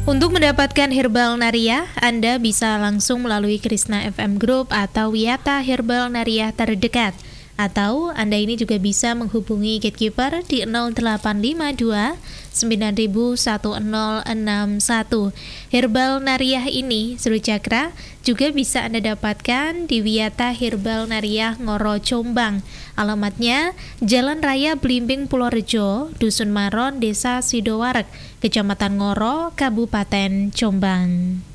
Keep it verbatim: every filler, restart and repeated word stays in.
Untuk mendapatkan Herbal Nariah, Anda bisa langsung melalui Krishna F M Group atau Wiyata Herbal Nariah terdekat. Atau Anda ini juga bisa menghubungi Gatekeeper di nol delapan lima dua sembilan satu nol enam satu. Herbal Nariah ini, Seru Cakra, juga bisa Anda dapatkan di Wiyata Herbal Nariah Ngoro Jombang. Alamatnya Jalan Raya Blimbing Purworejo, Dusun Maron, Desa Sidowarek, Kecamatan Ngoro, Kabupaten Jombang.